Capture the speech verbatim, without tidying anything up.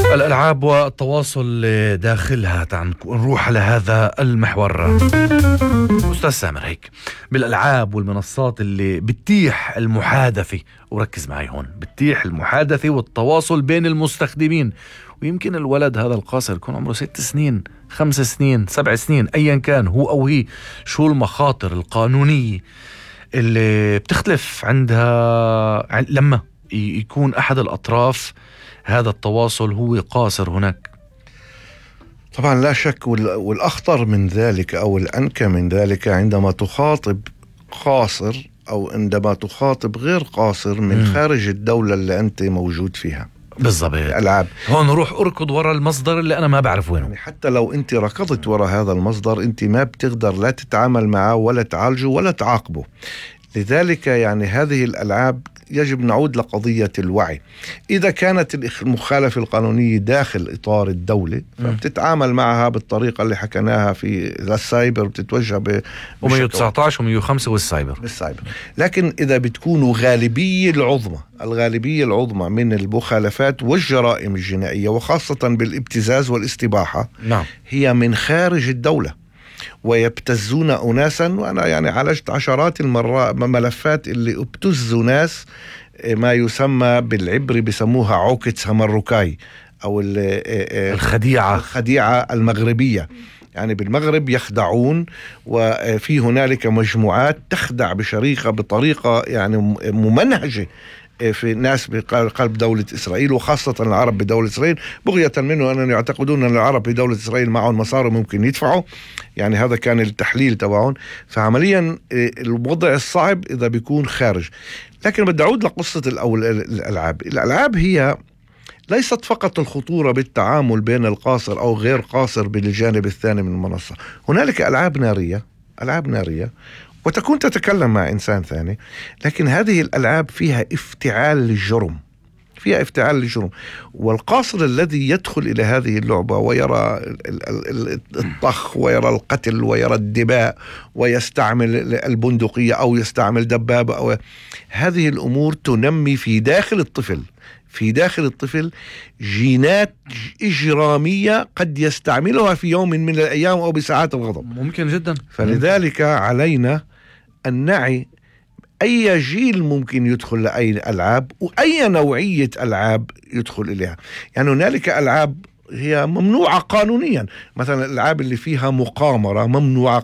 الألعاب والتواصل داخلها. تعال نروح على هذا المحور أستاذ سامر. هيك بالألعاب والمنصات اللي بتتيح المحادثة، وركز معي هون، بتتيح المحادثة والتواصل بين المستخدمين، ويمكن الولد هذا القاصر يكون عمره ست سنين خمس سنين سبع سنين أيا كان هو أو هي، شو المخاطر القانونية اللي بتختلف عندها لما يكون أحد الأطراف هذا التواصل هو قاصر هناك؟ طبعا لا شك، والأخطر من ذلك أو الأنكى من ذلك عندما تخاطب قاصر أو عندما تخاطب غير قاصر من م. خارج الدولة اللي أنت موجود فيها. بالضبط. الألعاب هون روح أركض وراء المصدر اللي أنا ما بعرف وينه. يعني حتى لو أنت ركضت وراء هذا المصدر أنت ما بتقدر لا تتعامل معه ولا تعالجه ولا تعاقبه. لذلك يعني هذه الألعاب يجب نعود لقضية الوعي. إذا كانت المخالفة القانونية داخل إطار الدولة فبتتعامل معها بالطريقة اللي حكناها في السايبر، بتتوجه ب ومية وتسعتاشر ومية وخمسة والسايبر بالسايبر. لكن إذا بتكونوا غالبية العظمى الغالبية العظمى من المخالفات والجرائم الجنائية وخاصة بالابتزاز والاستباحة نعم. هي من خارج الدولة ويبتزون أناسا، وأنا يعني عالجت عشرات المرات ملفات اللي ابتزوا ناس ما يسمى بالعبري بسموها عوكة سمركاي أو الخديعة الخديعة المغربية. يعني بالمغرب يخدعون، وفي هنالك مجموعات تخدع بشريقة بطريقة يعني ممنهجة في ناس بقلب دولة إسرائيل وخاصة العرب بدولة إسرائيل، بغية منه أنهم يعتقدون أن العرب بدولة إسرائيل معهم مصاري ممكن يدفعوا. يعني هذا كان التحليل تبعهم. فعمليا الوضع الصعب إذا بيكون خارج. لكن بدي أعود لقصة الألعاب. الألعاب هي ليست فقط الخطورة بالتعامل بين القاصر أو غير قاصر بالجانب الثاني من المنصة. هنالك ألعاب نارية ألعاب نارية وتكون تتكلم مع إنسان ثاني، لكن هذه الألعاب فيها افتعال للجرم فيها افتعال للجرم والقاصر الذي يدخل إلى هذه اللعبة ويرى الطخ ويرى القتل ويرى الدماء ويستعمل البندقية أو يستعمل دبابة أو هذه الأمور تنمي في داخل الطفل في داخل الطفل جينات إجرامية قد يستعملها في يوم من الأيام أو بساعات الغضب. ممكن جدا. فلذلك علينا أن نعي أي جيل ممكن يدخل لأي ألعاب وأي نوعية ألعاب يدخل إليها. يعني هنالك ألعاب هي ممنوعة قانونيا، مثلا الألعاب اللي فيها مقامرة ممنوعة